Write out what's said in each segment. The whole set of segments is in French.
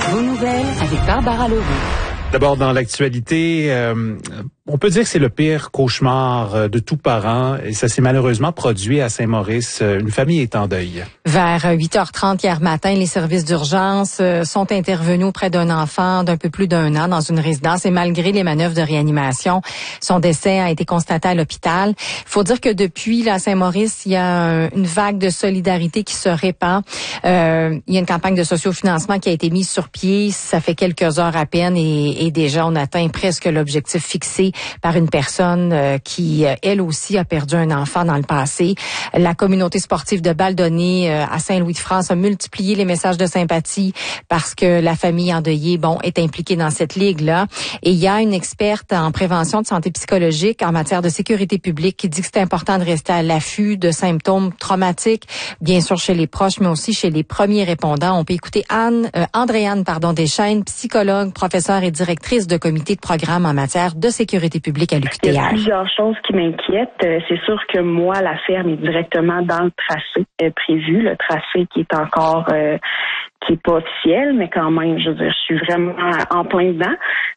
Vos nouvelles avec Barbara Leroux. D'abord, dans l'actualité, on peut dire que c'est le pire cauchemar de tout parent et ça s'est malheureusement produit à Saint-Maurice. Une famille est en deuil. Vers 8h30 hier matin, les services d'urgence sont intervenus auprès d'un enfant d'un peu plus d'1 an dans une résidence et malgré les manœuvres de réanimation, son décès a été constaté à l'hôpital. Il faut dire que depuis à Saint-Maurice, il y a une vague de solidarité qui se répand. Il y a une campagne de sociofinancement qui a été mise sur pied. Ça fait quelques heures à peine et déjà on atteint presque l'objectif fixé par une personne qui, elle aussi, a perdu un enfant dans le passé. La communauté sportive de Baldonnay à Saint-Louis-de-France a multiplié les messages de sympathie parce que la famille endeuillée, est impliquée dans cette ligue-là. Et il y a une experte en prévention de santé psychologique en matière de sécurité publique qui dit que c'est important de rester à l'affût de symptômes traumatiques, bien sûr chez les proches, mais aussi chez les premiers répondants. On peut écouter Andréane Deschênes, psychologue, professeure et directrice de comité de programme en matière de sécurité publique à l'UQTR. Il y a plusieurs choses qui m'inquiètent. C'est sûr que moi, la ferme est directement dans le tracé prévu, le tracé qui est encore qui est pas officiel, mais quand même, je veux dire, je suis vraiment en plein dedans.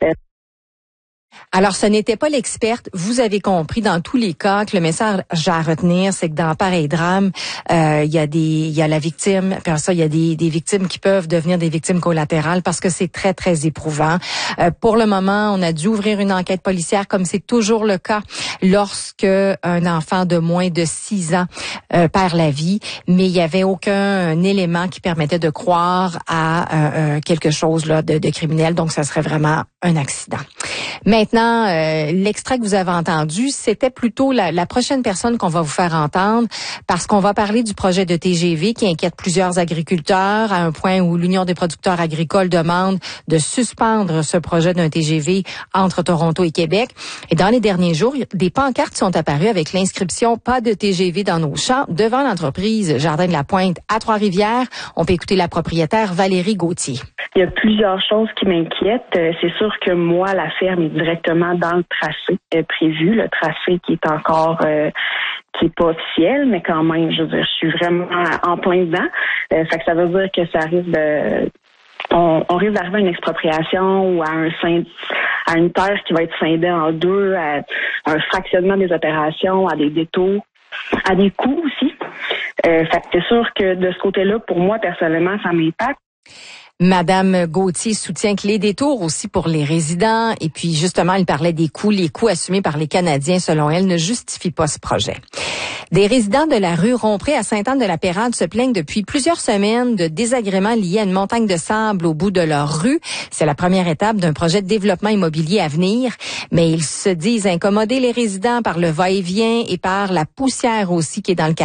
Alors, ce n'était pas l'experte. Vous avez compris dans tous les cas que le message à retenir, c'est que dans pareil drame, il y a la victime, puis ça, il y a des victimes qui peuvent devenir des victimes collatérales parce que c'est très, très éprouvant. Pour le moment, on a dû ouvrir une enquête policière comme c'est toujours le cas lorsque un enfant de moins de 6 ans perd la vie, mais il y avait aucun élément qui permettait de croire à quelque chose là de criminel, donc ça serait vraiment un accident. Maintenant, l'extrait que vous avez entendu, c'était plutôt la prochaine personne qu'on va vous faire entendre parce qu'on va parler du projet de TGV qui inquiète plusieurs agriculteurs à un point où l'Union des producteurs agricoles demande de suspendre ce projet d'un TGV entre Toronto et Québec. Et dans les derniers jours, des pancartes sont apparues avec l'inscription « Pas de TGV dans nos champs » devant l'entreprise Jardin de la Pointe à Trois-Rivières. On peut écouter la propriétaire Valérie Gauthier. Il y a plusieurs choses qui m'inquiètent. C'est sûr que moi, la ferme est directement dans le tracé prévu, le tracé qui est encore qui est pas officiel, mais quand même, je veux dire, je suis vraiment en plein dedans. Fait que ça veut dire que ça risque de on risque d'arriver à une expropriation ou à à une terre qui va être scindée en deux, à un fractionnement des opérations, à des détours, à des coûts aussi. Fait que c'est sûr que de ce côté-là, pour moi, personnellement, ça m'impacte. Madame Gauthier soutient que les détours aussi pour les résidents, et puis justement, elle parlait des coûts. Les coûts assumés par les Canadiens, selon elle, ne justifient pas ce projet. Des résidents de la rue Rompré à Sainte-Anne-de-la-Pérade se plaignent depuis plusieurs semaines de désagréments liés à une montagne de sable au bout de leur rue. C'est la première étape d'un projet de développement immobilier à venir, mais ils se disent incommoder les résidents par le va-et-vient et par la poussière aussi qui est dans le quartier.